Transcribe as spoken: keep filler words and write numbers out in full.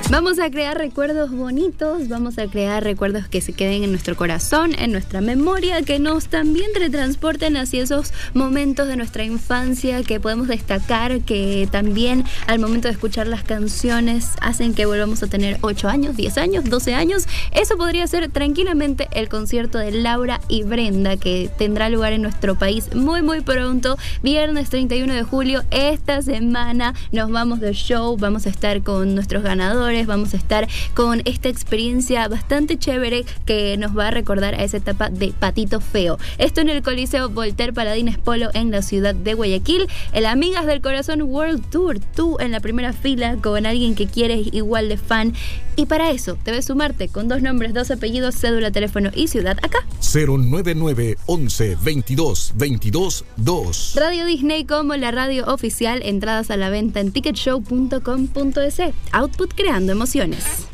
Vamos a crear recuerdos bonitos, vamos a crear recuerdos que se queden en nuestro corazón, en nuestra memoria, que nos también retransporten hacia esos momentos de nuestra infancia que podemos destacar, que también al momento de escuchar las canciones hacen que volvamos a tener ocho años, diez años, doce años. Eso podría ser tranquilamente el concierto de Laura y Brenda, que tendrá lugar en nuestro país muy muy pronto, viernes treinta y uno de julio. Esta semana nos vamos de show, vamos a estar con nuestros ganadores, vamos a estar con esta experiencia bastante chévere que nos va a recordar a esa etapa de Patito Feo. Esto en el Coliseo Voltaire Paladines Polo en la ciudad de Guayaquil. El Amigas del Corazón World Tour, tú en la primera fila con alguien que quieres igual de fan. Y para eso debes sumarte con dos nombres, dos apellidos, cédula, teléfono y ciudad acá. cero nueve nueve once veintidós veintidós dos. Radio Disney como la radio oficial. Entradas a la venta en ticket show punto com punto es. Output creando emociones.